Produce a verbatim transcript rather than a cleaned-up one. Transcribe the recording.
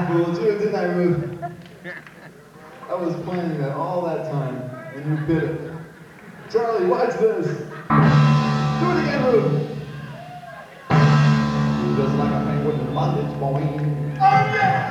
fooled you, didn't I, Ruth? I was planning that all that time, and you bit it. Charlie, watch this. Do it again, Ruth. Just like a penguin in bondage, boing. Oh, yeah!